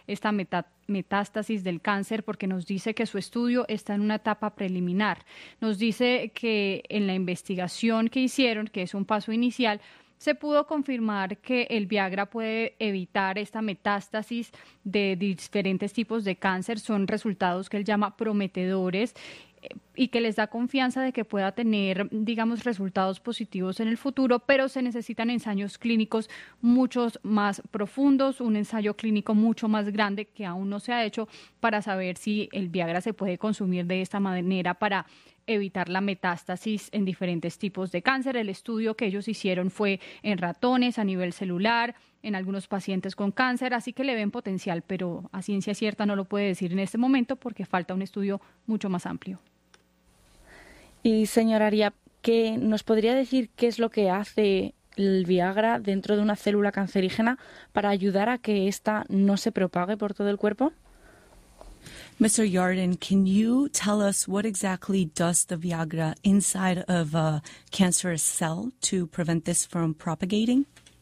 esta metástasis del cáncer, porque nos dice que su estudio está en una etapa preliminar. Nos dice que en la investigación que hicieron, que es un paso inicial, se pudo confirmar que el Viagra puede evitar esta metástasis de diferentes tipos de cáncer. Son resultados que él llama prometedores y que les da confianza de que pueda tener, digamos, resultados positivos en el futuro, pero se necesitan ensayos clínicos muchos más profundos, un ensayo clínico mucho más grande que aún no se ha hecho para saber si el Viagra se puede consumir de esta manera para evitar la metástasis en diferentes tipos de cáncer. El estudio que ellos hicieron fue en ratones a nivel celular, en algunos pacientes con cáncer, así que le ven potencial, pero a ciencia cierta no lo puede decir en este momento porque falta un estudio mucho más amplio. Y señora Aria, ¿qué nos podría decir qué es lo que hace el Viagra dentro de una célula cancerígena para ayudar a que ésta no se propague por todo el cuerpo? Mr. Yarden, can you tell us what exactly does the Viagra inside of a cancerous cell to prevent this from propagating?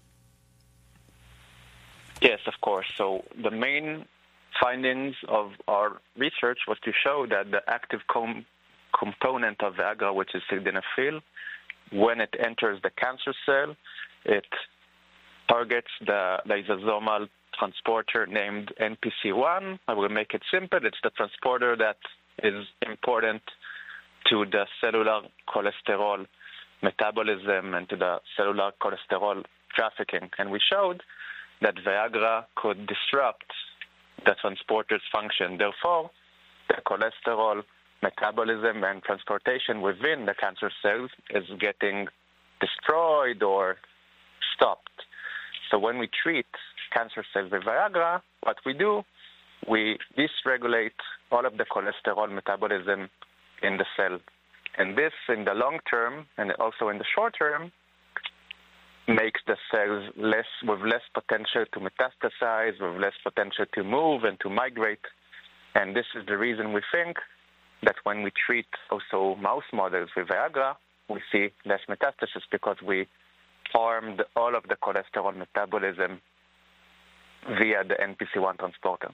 Yes, of course. So the main findings of our research was to show that the active component of Viagra, which is sildenafil, when it enters the cancer cell, it targets the lysosomal transporter named NPC1. I will make it simple. It's the transporter that is important to the cellular cholesterol metabolism and to the cellular cholesterol trafficking. And we showed that Viagra could disrupt the transporter's function. Therefore, the cholesterol metabolism and transportation within the cancer cells is getting destroyed or stopped. So when we treat cancer cells with Viagra, what we do, we dysregulate all of the cholesterol metabolism in the cell. And this, in the long term, and also in the short term, makes the cells with less potential to metastasize, with less potential to move and to migrate. And this is the reason we think that when we treat also mouse models with Viagra, we see less metastasis because we harmed all of the cholesterol metabolism via the NPC1 transporter.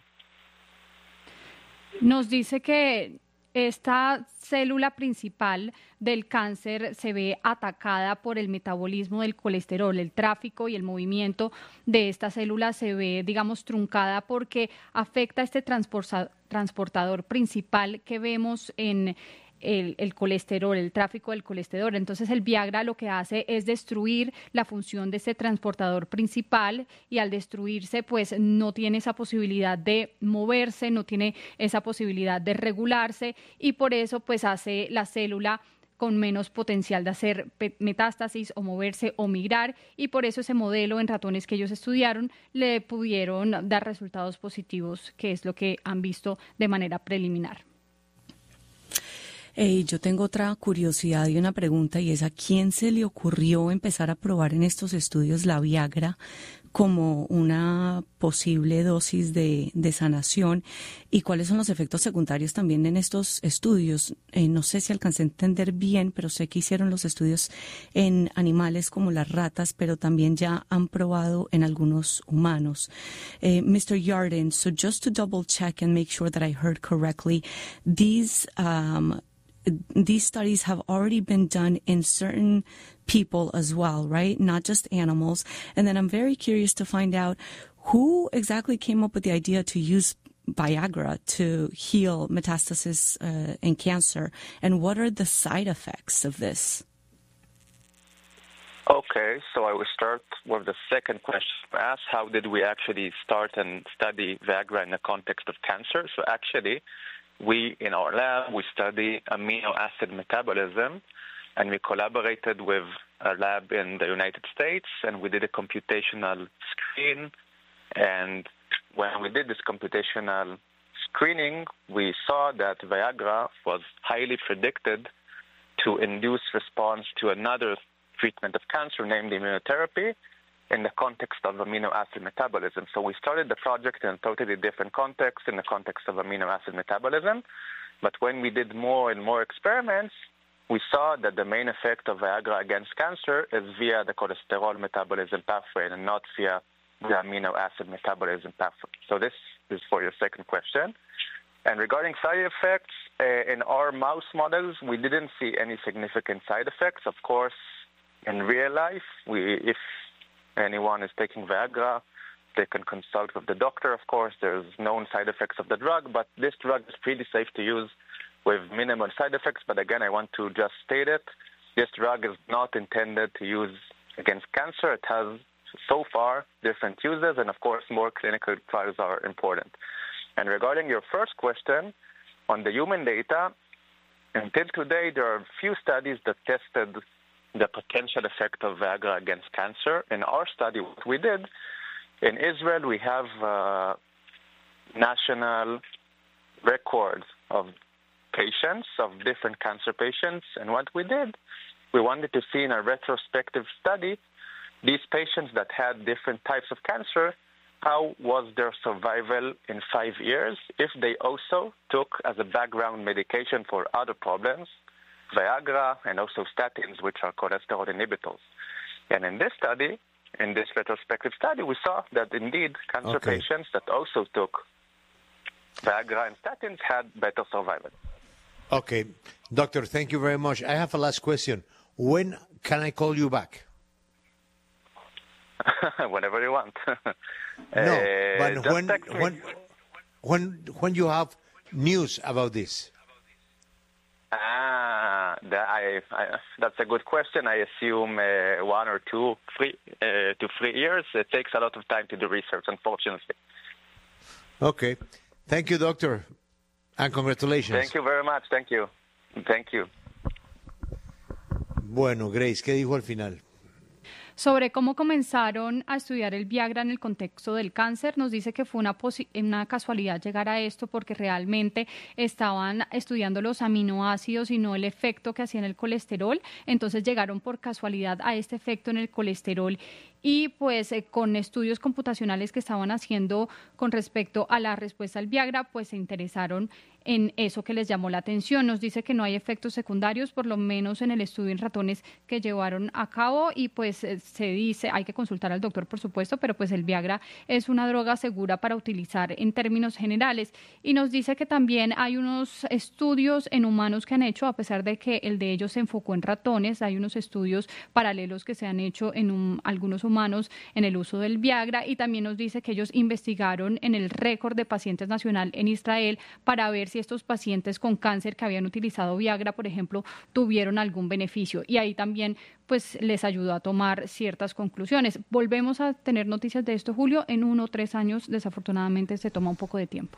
Nos dice que esta célula principal del cáncer se ve atacada por el metabolismo del colesterol, el tráfico y el movimiento de esta célula se ve, digamos, truncada porque afecta este transportador principal que vemos en el colesterol, el tráfico del colesterol. Entonces el Viagra lo que hace es destruir la función de este transportador principal y al destruirse pues no tiene esa posibilidad de moverse, no tiene esa posibilidad de regularse y por eso pues hace la célula con menos potencial de hacer metástasis o moverse o migrar y por eso ese modelo en ratones que ellos estudiaron le pudieron dar resultados positivos, que es lo que han visto de manera preliminar. Yo tengo otra curiosidad y una pregunta y es ¿a quién se le ocurrió empezar a probar en estos estudios la Viagra como una posible dosis de sanación y cuáles son los efectos secundarios también en estos estudios? No sé si alcancé a entender bien, pero sé que hicieron los estudios en animales como las ratas, pero también ya han probado en algunos humanos. Mr. Yarden, so just to double check and make sure that I heard correctly, these studies have already been done in certain people as well, right? Not just animals. And then I'm very curious to find out who exactly came up with the idea to use Viagra to heal metastasis in cancer, and what are the side effects of this? Okay, so I will start with the second question you asked. How did we actually start and study Viagra in the context of cancer? So actually, we, in our lab, we study amino acid metabolism, and we collaborated with a lab in the United States, and we did a computational screen. And when we did this computational screening, we saw that Viagra was highly predicted to induce response to another treatment of cancer, named immunotherapy, in the context of amino acid metabolism. So we started the project in a totally different context, in the context of amino acid metabolism. But when we did more and more experiments, we saw that the main effect of Viagra against cancer is via the cholesterol metabolism pathway and not via the amino acid metabolism pathway. So this This is for your second question. And regarding side effects, in our mouse models, we didn't see any significant side effects. Of course, in real life, if anyone is taking Viagra, they can consult with the doctor, of course. There's known side effects of the drug, but this drug is pretty safe to use with minimal side effects. But again, I want to just state it. This drug is not intended to use against cancer. It has, so far, different uses, and of course, more clinical trials are important. And regarding your first question, on the human data, until today, there are few studies that tested the potential effect of Viagra against cancer. In our study, what we did, in Israel, we have national records of patients, of different cancer patients, and what we did, we wanted to see in a retrospective study these patients that had different types of cancer, how was their survival in 5 years if they also took as a background medication for other problems, Viagra and also statins, which are cholesterol inhibitors. And in this study, in this retrospective study, we saw that indeed cancer patients that also took Viagra and statins had better survival. Okay. Doctor, thank you very much. I have a last question. When can I call you back? Whenever you want. No, but when you have news about this? That's a good question. I assume 1 or 2 to 3 years. It takes a lot of time to do research, unfortunately. Okay. Thank you, doctor, and congratulations. Thank you very much. Thank you. Thank you. Bueno, Grace, ¿qué dijo al final? Sobre cómo comenzaron a estudiar el Viagra en el contexto del cáncer, nos dice que fue una casualidad llegar a esto porque realmente estaban estudiando los aminoácidos y no el efecto que hacía en el colesterol. Entonces llegaron por casualidad a este efecto en el colesterol y pues con estudios computacionales que estaban haciendo con respecto a la respuesta al Viagra, pues se interesaron en eso que les llamó la atención. Nos dice que no hay efectos secundarios, por lo menos en el estudio en ratones que llevaron a cabo y pues se dice, hay que consultar al doctor por supuesto, pero pues el Viagra es una droga segura para utilizar en términos generales. Y nos dice que también hay unos estudios en humanos que han hecho, a pesar de que el de ellos se enfocó en ratones, hay unos estudios paralelos que se han hecho en algunos humanos en el uso del Viagra y también nos dice que ellos investigaron en el récord de pacientes nacional en Israel para ver si estos pacientes con cáncer que habían utilizado Viagra, por ejemplo, tuvieron algún beneficio y ahí también pues les ayudó a tomar ciertas conclusiones. Volvemos a tener noticias de esto, Julio, en 1 o 3 años, desafortunadamente se toma un poco de tiempo.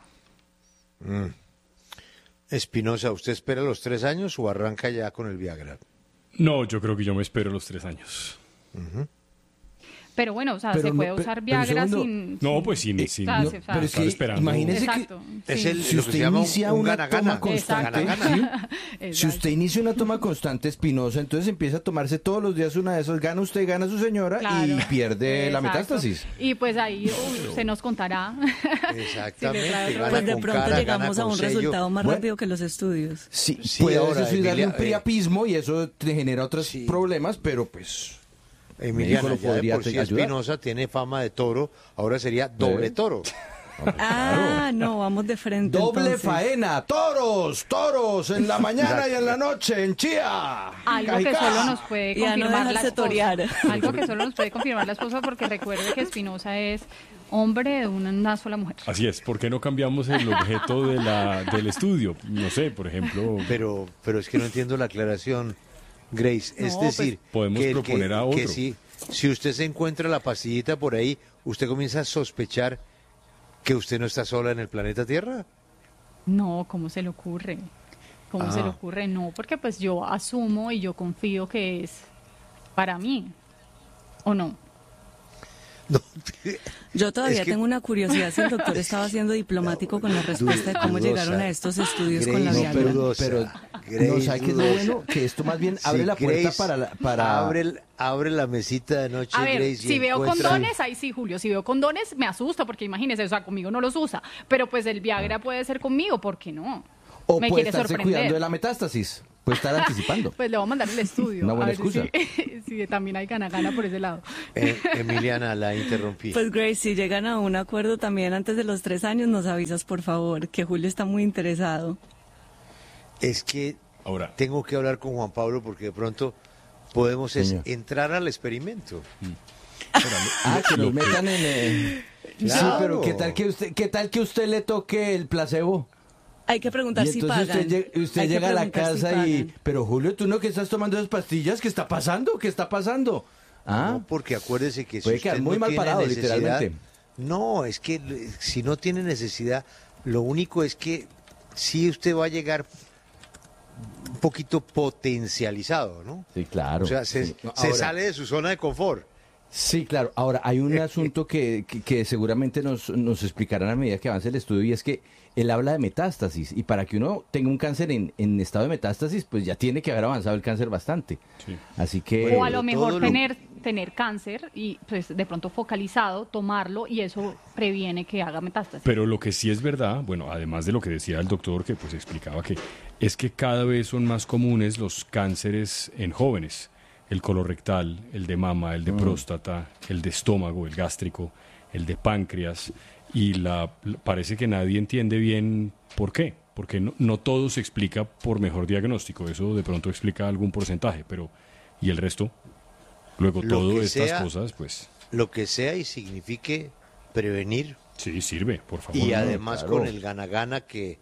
Espinosa, ¿usted espera los 3 años o arranca ya con el Viagra? No, yo creo que yo me espero los 3 años. Pero bueno, o sea, se puede usar Viagra sin... No, pues sin pero es que esperando. Imagínese Exacto, que sí. si usted inicia una toma constante, si usted inicia una toma constante, Espinosa, entonces empieza a tomarse todos los días una de esas, gana usted, gana su señora y pierde la metástasis. Y pues ahí se nos contará. Exactamente. Pues de pronto llegamos a un resultado más rápido que los estudios. Sí, puede ahora eso darle un priapismo y eso te genera otros problemas, pero pues... Emiliana, ya de por sí Espinosa tiene fama de toro, ahora sería doble toro. No, vamos de frente. Doble entonces. faena, toros en la mañana y en la noche en Chía. Algo que solo nos puede confirmar la esposa. Algo que solo nos puede confirmar la esposa porque recuerde que Espinosa es hombre de una sola mujer. Así es, ¿por qué no cambiamos el objeto del estudio? No sé, por ejemplo... Pero es que no entiendo la aclaración, Grace. Es decir, podemos proponer a otro. Que si usted se encuentra la pastillita por ahí, ¿usted comienza a sospechar que usted no está sola en el planeta Tierra? No, ¿cómo se le ocurre? ¿Cómo se le ocurre? No, porque pues yo asumo y yo confío que es para mí, ¿o no? No. Yo todavía tengo una curiosidad si el doctor estaba siendo diplomático con la respuesta de cómo llegaron a estos estudios con la Viagra. Pero no, ¿sabe qué es lo bueno? Que esto más bien abre la puerta para... Abre la mesita de noche, a ver, Grace, si veo condones, ahí sí, Julio, si veo condones me asusta porque imagínese, o sea, conmigo no los usa, pero pues el Viagra puede ser conmigo, ¿por qué no? O me puede quiere estarse sorprender. cuidando de la metástasis. puede estar anticipando. Pues le voy a mandar el estudio. Una buena a ver excusa. si también hay gana por ese lado. Emiliana, la interrumpí. Pues Grace, si llegan a un acuerdo también antes de los 3 años, nos avisas, por favor, que Julio está muy interesado. Es que Ahora, tengo que hablar con Juan Pablo porque de pronto podemos entrar al experimento. Que nos metan en... Claro. Sí, pero ¿qué tal que usted le toque el placebo? Hay que preguntar Y si entonces pagan. usted Hay que llega a la preguntar si casa y... pagan. Pero Julio, ¿tú no que estás tomando esas pastillas? ¿Qué está pasando? ¿Qué está pasando? No, porque acuérdese que si Puede usted quedar muy no mal tiene parado, necesidad, literalmente. No, es que si no tiene necesidad, lo único es que sí usted va a llegar un poquito potencializado, ¿no? Sí, claro. O sea, se sale de su zona de confort. Sí, claro. Ahora, hay un asunto que seguramente nos explicarán a medida que avance el estudio, y es que él habla de metástasis, y para que uno tenga un cáncer en estado de metástasis, pues ya tiene que haber avanzado el cáncer bastante. Sí. Así que... O a lo mejor todo tener cáncer y pues de pronto focalizado, tomarlo y eso previene que haga metástasis. pero lo que sí es verdad, bueno, además de lo que decía el doctor, que pues explicaba que es que cada vez son más comunes los cánceres en jóvenes. El colorectal, el de mama, el de próstata, el de estómago, el gástrico, el de páncreas, y parece que nadie entiende bien por qué, porque no todo se explica por mejor diagnóstico, eso de pronto explica algún porcentaje, pero ¿y el resto? Luego Lo todas que estas sea, cosas, pues Lo que sea y signifique prevenir sí, sirve, por favor. y además claro. con el gana-gana que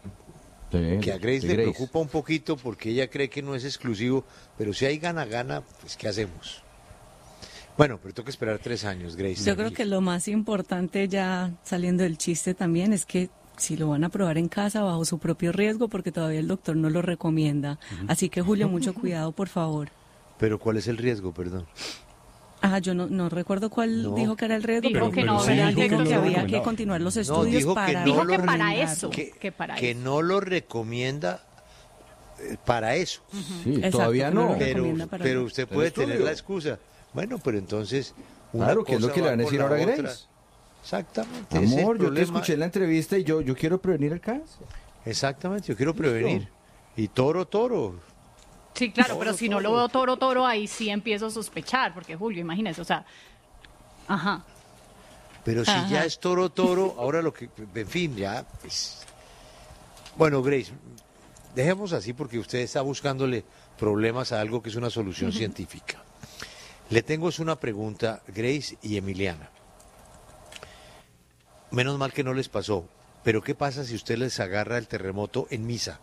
a Grace le preocupa un poquito porque ella cree que no es exclusivo, pero si hay gana-gana, pues ¿qué hacemos? Bueno, pero tengo que esperar 3 años, Grace. Yo creo que lo más importante, ya saliendo del chiste también, es que si lo van a probar en casa bajo su propio riesgo, porque todavía el doctor no lo recomienda. Así que Julio, mucho cuidado, por favor. Pero ¿cuál es el riesgo, perdón? Yo no recuerdo cuál No. dijo que era el riesgo, Dijo pero que no, pero ¿verdad? dijo Dijo que que había no. que continuar los No, estudios dijo que para... no Dijo que lo para recomienda, eso, que para que eso. no lo recomienda para eso. Sí, Exacto, todavía que no no. lo recomienda para Pero nada. usted El puede estudio. tener la excusa. Bueno, pero entonces una Claro, que es lo cosa que le va van a con decir la ahora a otra. Grace. Exactamente. ese es el Amor, yo te problema. escuché en la entrevista y yo quiero prevenir el cáncer. Exactamente, yo quiero prevenir. Y toro. Sí, claro, pero si no lo veo toro, ahí sí empiezo a sospechar, porque Julio, imagínese, o sea, ajá. Pero si ya es toro, ahora lo que, en fin, ya, pues. Bueno, Grace, dejemos así porque usted está buscándole problemas a algo que es una solución científica. Le tengo una pregunta, Grace y Emiliana. Menos mal que no les pasó, pero ¿qué pasa si usted les agarra el terremoto en misa?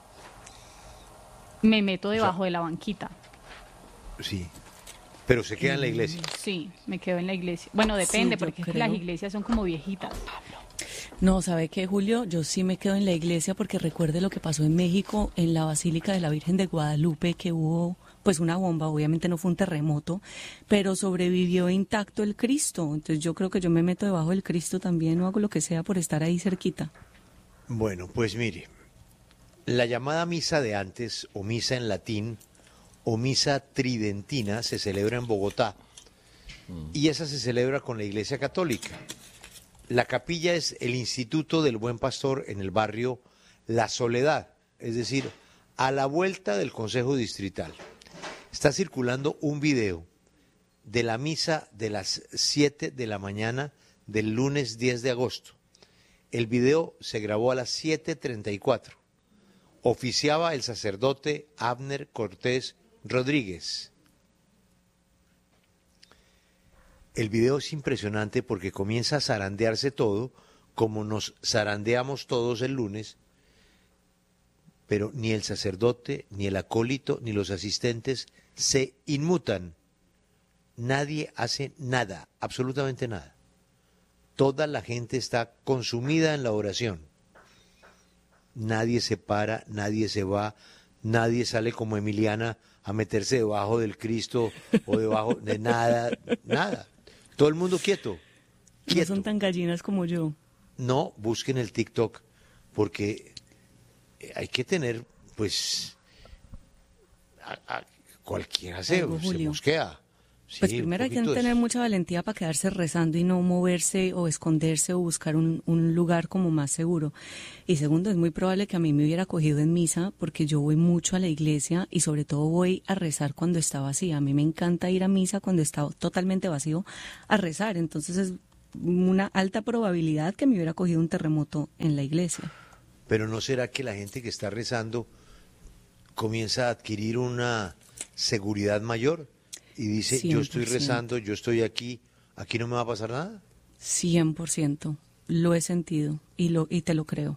Me meto debajo de la banquita. Sí, pero se queda en la iglesia. Sí, me quedo en la iglesia. Bueno, depende, Sí, yo porque es que creo. las iglesias son como viejitas. No, ¿sabe qué, Julio? Yo sí me quedo en la iglesia porque recuerde lo que pasó en México, en la Basílica de la Virgen de Guadalupe, que hubo pues una bomba, obviamente no fue un terremoto, pero sobrevivió intacto el Cristo. Entonces yo creo que yo me meto debajo del Cristo también, o hago lo que sea por estar ahí cerquita. Bueno, pues mire, la llamada misa de antes, o misa en latín, o misa tridentina, se celebra en Bogotá, y esa se celebra con la Iglesia Católica. La capilla es el Instituto del Buen Pastor en el barrio La Soledad, es decir, a la vuelta del Consejo Distrital. Está circulando un video de la misa de las 7 de la mañana del lunes 10 de agosto. El video se grabó a las 7:34. Oficiaba el sacerdote Abner Cortés Rodríguez. El video es impresionante porque comienza a zarandearse todo, como nos zarandeamos todos el lunes, pero ni el sacerdote, ni el acólito, ni los asistentes se inmutan. Nadie hace nada, absolutamente nada. Toda la gente está consumida en la oración. Nadie se para, nadie se va, nadie sale como Emiliana a meterse debajo del Cristo o debajo de nada, nada. Todo el mundo quieto. No son tan gallinas como yo. No busquen el TikTok porque hay que tener, pues, cualquiera se Algo, Julio. mosquea. Pues primero hay que tener mucha valentía para quedarse rezando y no moverse o esconderse o buscar un lugar como más seguro. Y segundo, es muy probable que a mí me hubiera cogido en misa porque yo voy mucho a la iglesia y sobre todo voy a rezar cuando está vacía. A mí me encanta ir a misa cuando está totalmente vacío a rezar. Entonces es una alta probabilidad que me hubiera cogido un terremoto en la iglesia. Pero ¿no será que la gente que está rezando comienza a adquirir una seguridad mayor? Y dice, 100%. Yo estoy rezando, yo estoy aquí no me va a pasar nada. 100%, lo he sentido y te lo creo.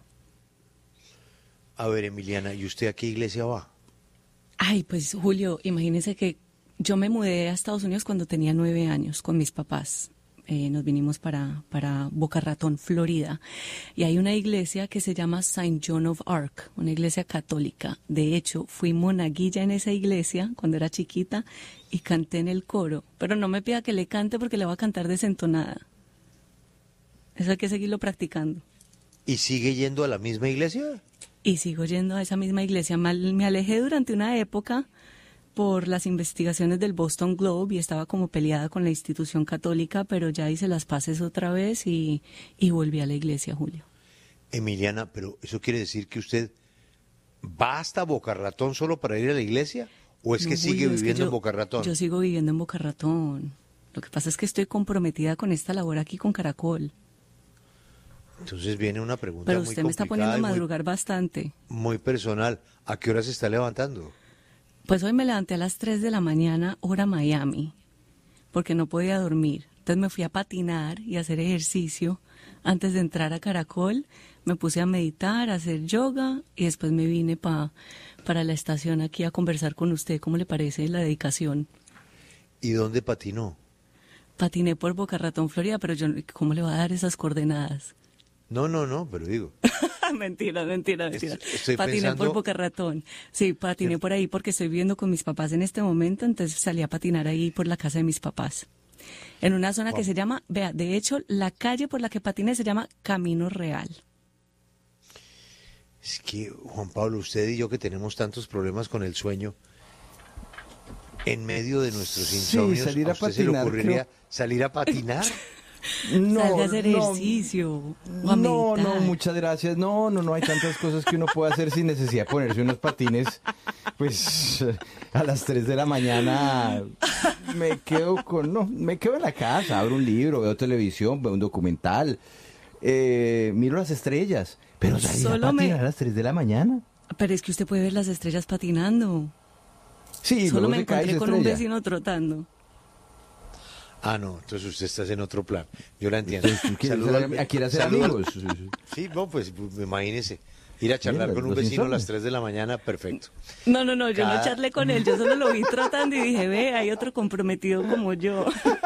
A ver, Emiliana, ¿y usted a qué iglesia va? Ay, pues Julio, imagínese que yo me mudé a Estados Unidos cuando tenía 9 años con mis papás. Nos vinimos para Boca Ratón, Florida, y hay una iglesia que se llama St. John of Arc, una iglesia católica. De hecho, fui monaguilla en esa iglesia cuando era chiquita y canté en el coro, pero no me pida que le cante porque le voy a cantar desentonada. Eso hay que seguirlo practicando. ¿Y sigue yendo a la misma iglesia? Y sigo yendo a esa misma iglesia. Me alejé durante una época por las investigaciones del Boston Globe y estaba como peleada con la institución católica, pero ya hice las paces otra vez y volví a la iglesia, Julio. Emiliana, pero ¿eso quiere decir que usted va hasta Boca Ratón solo para ir a la iglesia? ¿O es que sigue viviendo en Boca Ratón? Yo sigo viviendo en Boca Ratón. Lo que pasa es que estoy comprometida con esta labor aquí con Caracol. Entonces viene una pregunta pero muy usted me está poniendo a madrugar bastante. Muy personal. ¿A qué hora se está levantando? Pues hoy me levanté a las 3 de la mañana, hora Miami, porque no podía dormir. Entonces me fui a patinar y a hacer ejercicio. Antes de entrar a Caracol, me puse a meditar, a hacer yoga y después me vine para la estación aquí a conversar con usted. ¿Cómo le parece la dedicación? ¿Y dónde patinó? Patiné por Boca Ratón, Florida, pero yo, ¿cómo le va a dar esas coordenadas? No, pero digo. Mentira. Estoy patiné pensando... por Boca Ratón. Sí, patiné por ahí porque estoy viviendo con mis papás en este momento, entonces salí a patinar ahí por la casa de mis papás. En una zona que se llama, vea, de hecho, la calle por la que patiné se llama Camino Real. Es que, Juan Pablo, usted y yo que tenemos tantos problemas con el sueño, en medio de nuestros insomnios, salir ¿a usted se le ocurriría salir a patinar? Salga a hacer ejercicio. No, muchas gracias. No, hay tantas cosas que uno puede hacer sin necesidad de ponerse unos patines. Pues a las 3 de la mañana me quedo en la casa, abro un libro, veo televisión, veo un documental, miro las estrellas. Pero salir a patinar a las 3 de la mañana. Pero es que usted puede ver las estrellas patinando. Sí, solo me encontré con un vecino trotando. Ah, no, entonces usted está en otro plan. Yo la entiendo. ¿Quiere hacer amigos? Sí, no, pues imagínese. Ir a charlar con un vecino a las 3 de la mañana, perfecto. No, yo no charlé con él, yo solo lo vi trotando y dije, ve, hay otro comprometido como yo.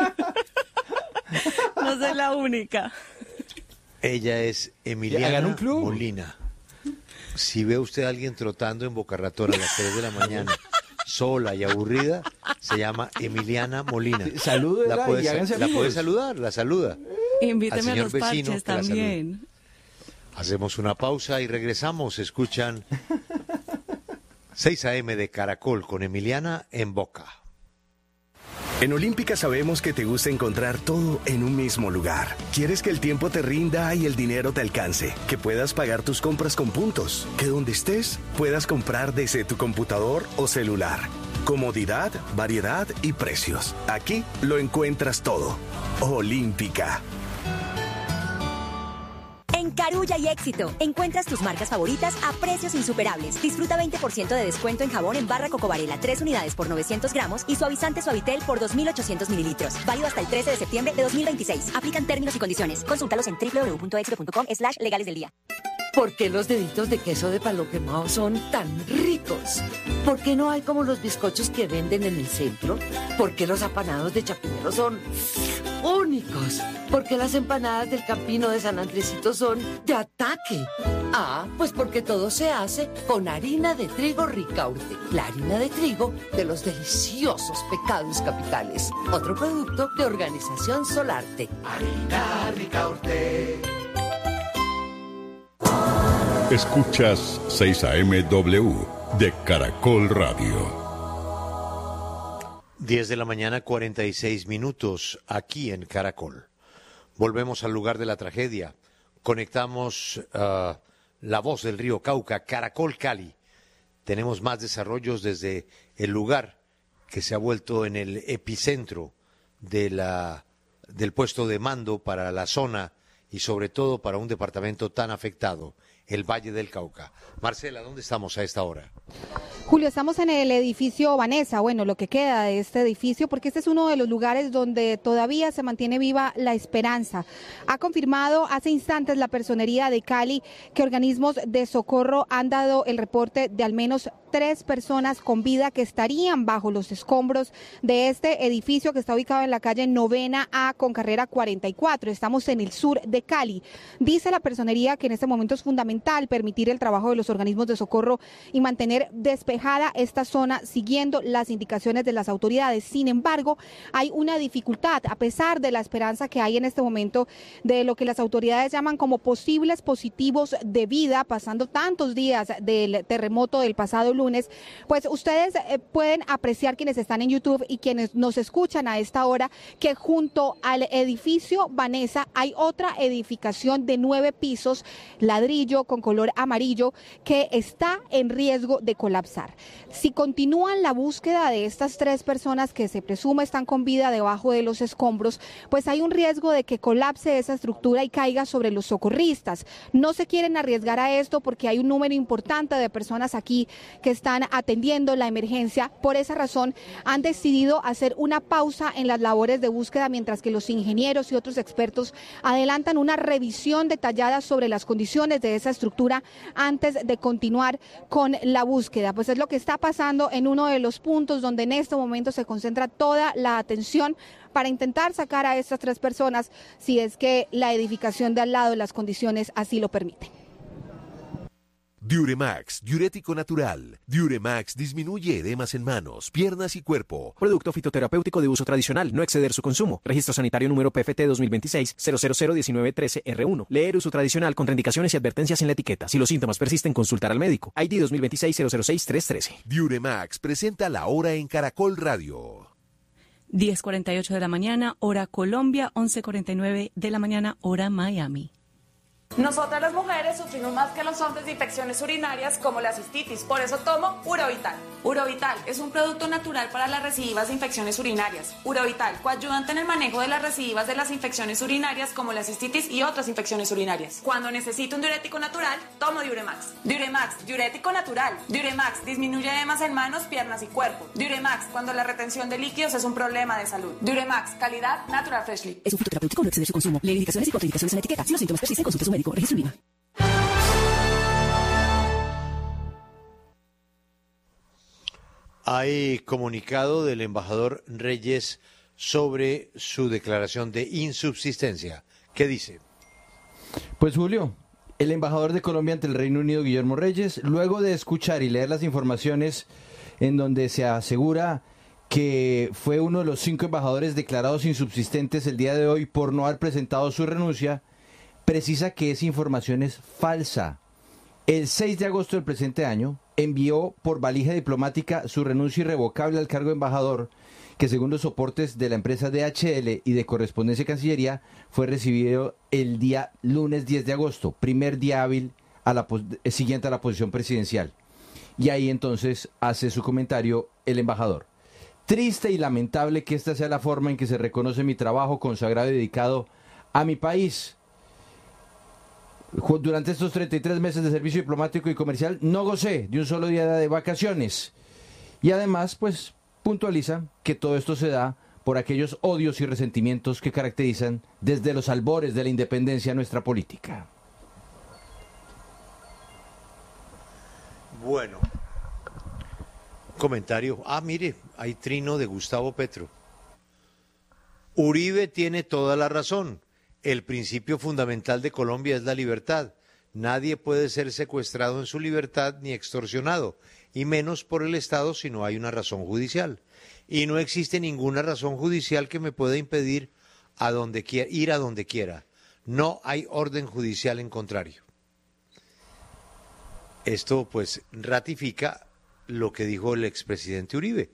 No soy la única. Ella es Emiliana Molina. Si ve usted a alguien trotando en Boca Ratón a las 3 de la mañana, sola y aburrida, se llama Emiliana Molina. Salúdela la puede, y háganse la amigos. puede saludar, la saluda. Invíteme a los parches también. Hacemos una pausa y regresamos. Escuchan 6 a.m. de Caracol con Emiliana en Boca. En Olímpica sabemos que te gusta encontrar todo en un mismo lugar. Quieres que el tiempo te rinda y el dinero te alcance, que puedas pagar tus compras con puntos, que donde estés puedas comprar desde tu computador o celular. Comodidad, variedad y precios. Aquí lo encuentras todo. Olímpica. En Carulla y Éxito, encuentras tus marcas favoritas a precios insuperables. Disfruta 20% de descuento en jabón en barra Coco Varela, 3 unidades por 900 gramos y suavizante Suavitel por 2.800 mililitros. Válido hasta el 13 de septiembre de 2026. Aplican términos y condiciones. Consúltalos en www.exito.com/legales del día. ¿Por qué los deditos de queso de palo quemado son tan ricos? ¿Por qué no hay como los bizcochos que venden en el centro? ¿Por qué los apanados de Chapinero son únicos? ¿Por qué las empanadas del Campino de San Andresito son de ataque? Ah, pues porque todo se hace con harina de trigo Ricaurte, la harina de trigo de los deliciosos pecados capitales. Otro producto de Organización Solarte. Harina Ricaurte. Escuchas 6 AM W de Caracol Radio. 10 de la mañana, 46 minutos, aquí en Caracol. Volvemos al lugar de la tragedia. Conectamos la voz del río Cauca, Caracol Cali. Tenemos más desarrollos desde el lugar que se ha vuelto en el epicentro del puesto de mando para la zona y sobre todo para un departamento tan afectado, el Valle del Cauca. Marcela, ¿dónde estamos a esta hora? Julio, estamos en el edificio Vanessa, bueno, lo que queda de este edificio, porque este es uno de los lugares donde todavía se mantiene viva la esperanza. Ha confirmado hace instantes la Personería de Cali que organismos de socorro han dado el reporte de al menos 3 personas con vida que estarían bajo los escombros de este edificio que está ubicado en la calle Novena A con carrera 44. Estamos en el sur de Cali. Dice la Personería que en este momento es fundamental permitir el trabajo de los organismos de socorro y mantener despejada esta zona siguiendo las indicaciones de las autoridades. Sin embargo, hay una dificultad, a pesar de la esperanza que hay en este momento de lo que las autoridades llaman como posibles positivos de vida, pasando tantos días del terremoto del pasado lunes, pues ustedes pueden apreciar, quienes están en YouTube y quienes nos escuchan a esta hora, que junto al edificio Vanessa hay otra edificación de 9 pisos, ladrillo con color amarillo, que está en riesgo de colapsar. Si continúan la búsqueda de estas 3 personas que se presume están con vida debajo de los escombros, pues hay un riesgo de que colapse esa estructura y caiga sobre los socorristas. No se quieren arriesgar a esto porque hay un número importante de personas aquí que están atendiendo la emergencia. Por esa razón han decidido hacer una pausa en las labores de búsqueda mientras que los ingenieros y otros expertos adelantan una revisión detallada sobre las condiciones de esa estructura antes de continuar con la búsqueda. Pues es lo que está pasando en uno de los puntos donde en este momento se concentra toda la atención para intentar sacar a estas 3 personas si es que la edificación de al lado, las condiciones así lo permiten. Diuremax, diurético natural. Diuremax disminuye edemas en manos, piernas y cuerpo. Producto fitoterapéutico de uso tradicional, no exceder su consumo. Registro sanitario número PFT 2026-0001913-R1. Leer uso tradicional, contraindicaciones y advertencias en la etiqueta. Si los síntomas persisten, consultar al médico. ID 2026-006-313. Diuremax presenta la hora en Caracol Radio. 10:48 de la mañana, hora Colombia, 11:49 de la mañana, hora Miami. Nosotras las mujeres sufrimos más que los hombres de infecciones urinarias como la cistitis, por eso tomo Urovital. Urovital es un producto natural para las recidivas de infecciones urinarias. Urovital, coayudante en el manejo de las recidivas de las infecciones urinarias como la cistitis y otras infecciones urinarias. Cuando necesito un diurético natural, tomo Diuremax. Diuremax, diurético natural. Diuremax disminuye edemas en manos, piernas y cuerpo. Diuremax, cuando la retención de líquidos es un problema de salud. Diuremax, calidad Natural Freshly. Es un fitoterapéutico, no exceder su consumo. Lee indicaciones y contraindicaciones en la etiqueta. Si los síntomas persisten, consulte a su médico. Registro INVIMA. Hay comunicado del embajador Reyes sobre su declaración de insubsistencia. ¿Qué dice? Pues Julio, el embajador de Colombia ante el Reino Unido, Guillermo Reyes, luego de escuchar y leer las informaciones en donde se asegura que fue uno de los 5 embajadores declarados insubsistentes el día de hoy por no haber presentado su renuncia, precisa que esa información es falsa. El 6 de agosto del presente año envió por valija diplomática su renuncia irrevocable al cargo de embajador, que según los soportes de la empresa DHL y de Correspondencia y Cancillería fue recibido el día lunes 10 de agosto, primer día hábil siguiente a la posición presidencial. Y ahí entonces hace su comentario el embajador. Triste y lamentable que esta sea la forma en que se reconoce mi trabajo consagrado y dedicado a mi país. Durante estos 33 meses de servicio diplomático y comercial no gocé de un solo día de vacaciones. Y además, pues, puntualiza que todo esto se da por aquellos odios y resentimientos que caracterizan desde los albores de la independencia nuestra política. Bueno, comentario. Mire, hay trino de Gustavo Petro. Uribe tiene toda la razón. El principio fundamental de Colombia es la libertad. Nadie puede ser secuestrado en su libertad ni extorsionado, y menos por el Estado si no hay una razón judicial. Y no existe ninguna razón judicial que me pueda impedir ir a donde quiera. No hay orden judicial en contrario. Esto pues ratifica lo que dijo el expresidente Uribe,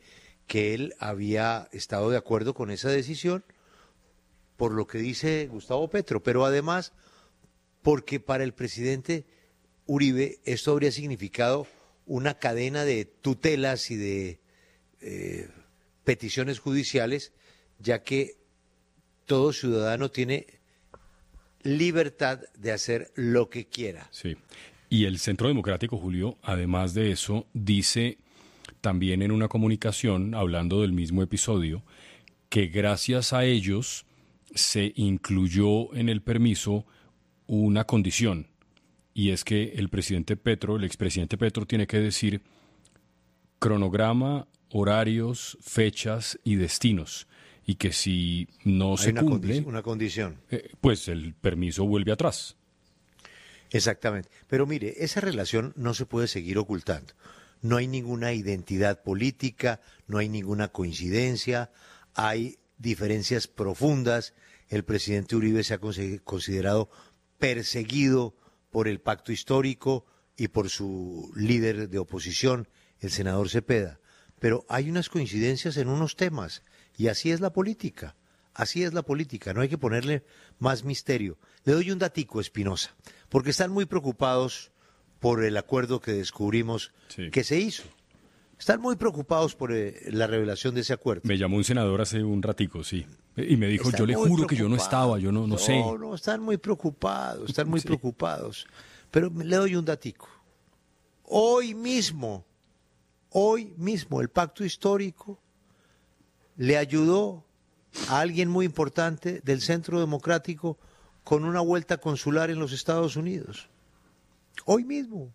que él había estado de acuerdo con esa decisión, por lo que dice Gustavo Petro, pero además porque para el presidente Uribe esto habría significado una cadena de tutelas y de peticiones judiciales, ya que todo ciudadano tiene libertad de hacer lo que quiera. Sí, y el Centro Democrático, Julio, además de eso, dice también en una comunicación, hablando del mismo episodio, que gracias a ellos se incluyó en el permiso una condición, y es que el expresidente Petro tiene que decir cronograma, horarios, fechas y destinos, y que si no se cumple una condición, pues el permiso vuelve atrás. Exactamente. Pero mire, esa relación no se puede seguir ocultando. No hay ninguna identidad política, no hay ninguna coincidencia, hay diferencias profundas. El presidente Uribe se ha considerado perseguido por el pacto histórico y por su líder de oposición, el senador Cepeda. Pero hay unas coincidencias en unos temas, y así es la política. Así es la política, no hay que ponerle más misterio. Le doy un datico, Espinosa, porque están muy preocupados por el acuerdo que descubrimos que se hizo. Están muy preocupados por la revelación de ese acuerdo. Me llamó un senador hace un ratico, sí, y me dijo, yo le juro que yo no estaba, yo no sé. No, están muy preocupados, preocupados. Pero le doy un datico. Hoy mismo, el pacto histórico le ayudó a alguien muy importante del Centro Democrático con una vuelta consular en los Estados Unidos. Hoy mismo.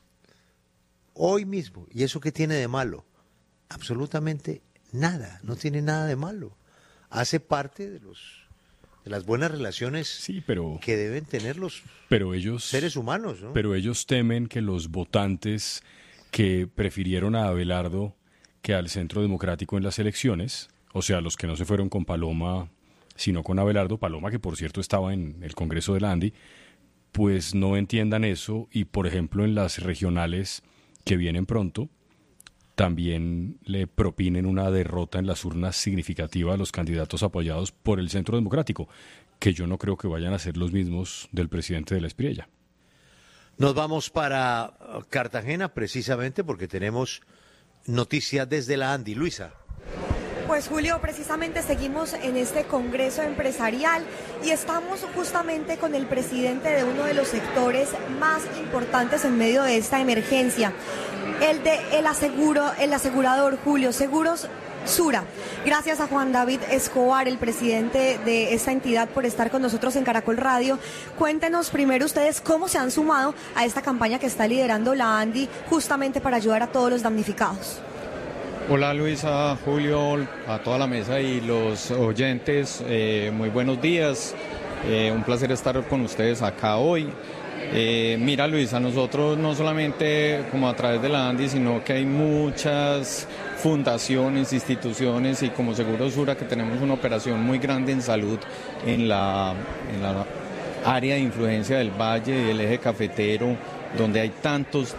¿Y eso qué tiene de malo? Absolutamente nada, no tiene nada de malo. Hace parte de las buenas relaciones que deben tener los seres humanos, ¿no? Pero ellos temen que los votantes que prefirieron a Abelardo que al Centro Democrático en las elecciones, o sea, los que no se fueron con Paloma, sino con Abelardo, Paloma que por cierto estaba en el Congreso de la ANDI, pues no entiendan eso y, por ejemplo, en las regionales que vienen pronto, también le propinen una derrota en las urnas significativa a los candidatos apoyados por el Centro Democrático, que yo no creo que vayan a ser los mismos del presidente de la Espriella. Nos vamos para Cartagena precisamente porque tenemos noticias desde la ANDI. Luisa. Pues Julio, precisamente seguimos en este congreso empresarial y estamos justamente con el presidente de uno de los sectores más importantes en medio de esta emergencia, el asegurador Julio, Seguros Sura. Gracias a Juan David Escobar, el presidente de esta entidad, por estar con nosotros en Caracol Radio. Cuéntenos primero ustedes cómo se han sumado a esta campaña que está liderando la ANDI justamente para ayudar a todos los damnificados. Hola Luisa, Julio, a toda la mesa y los oyentes, muy buenos días, un placer estar con ustedes acá hoy. Mira Luisa, nosotros no solamente como a través de la ANDI, sino que hay muchas fundaciones, instituciones y como Seguros Sura que tenemos una operación muy grande en salud en la área de influencia del Valle y del eje cafetero, donde hay tantos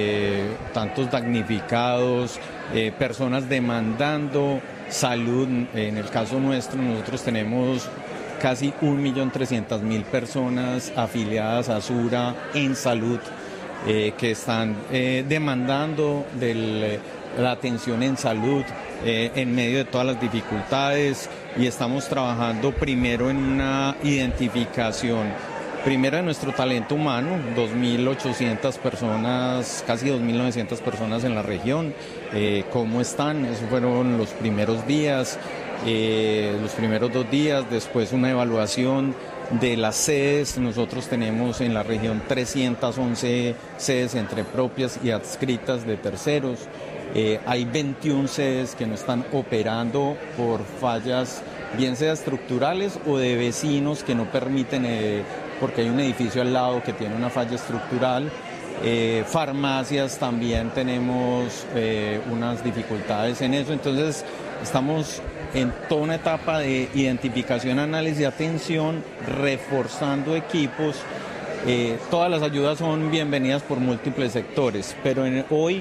damnificados, personas demandando salud. En el caso nuestro, nosotros tenemos casi 1.300.000 personas afiliadas a Sura en salud que están demandando la atención en salud en medio de todas las dificultades, y estamos trabajando primero en una identificación primero de nuestro talento humano, 2.800 personas, casi 2.900 personas en la región. ¿Cómo están? Esos fueron los primeros días, los primeros 2 días. Después una evaluación de las sedes. Nosotros tenemos en la región 311 sedes entre propias y adscritas de terceros. Hay 21 sedes que no están operando por fallas, bien sea estructurales o de vecinos que no permiten, porque hay un edificio al lado que tiene una falla estructural. Farmacias también tenemos unas dificultades en eso. Entonces estamos en toda una etapa de identificación, análisis y atención, reforzando equipos. Todas las ayudas son bienvenidas por múltiples sectores, pero hoy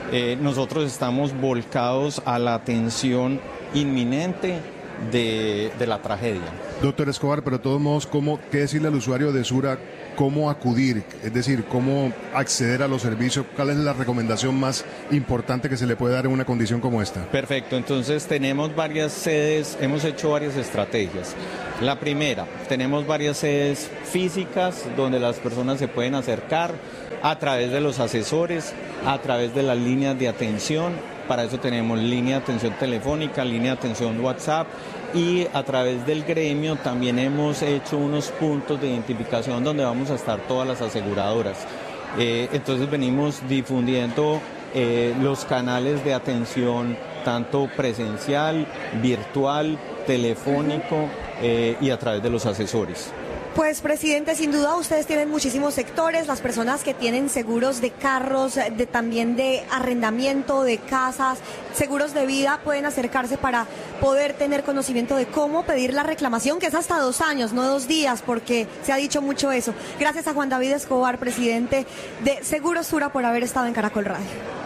nosotros estamos volcados a la atención inminente de la tragedia. Doctor Escobar, pero de todos modos, ¿qué decirle al usuario de Sura? ¿Cómo acudir? Es decir, ¿cómo acceder a los servicios? ¿Cuál es la recomendación más importante que se le puede dar en una condición como esta? Perfecto, entonces tenemos varias sedes, hemos hecho varias estrategias. La primera, tenemos varias sedes físicas donde las personas se pueden acercar a través de los asesores, a través de las líneas de atención. Para eso tenemos línea de atención telefónica, línea de atención WhatsApp, y a través del gremio también hemos hecho unos puntos de identificación donde vamos a estar todas las aseguradoras. Entonces venimos difundiendo los canales de atención tanto presencial, virtual, telefónico y a través de los asesores. Pues, presidente, sin duda ustedes tienen muchísimos sectores, las personas que tienen seguros de carros, también de arrendamiento, de casas, seguros de vida, pueden acercarse para poder tener conocimiento de cómo pedir la reclamación, que es hasta 2 años, no 2 días, porque se ha dicho mucho eso. Gracias a Juan David Escobar, presidente de Seguros Sura, por haber estado en Caracol Radio.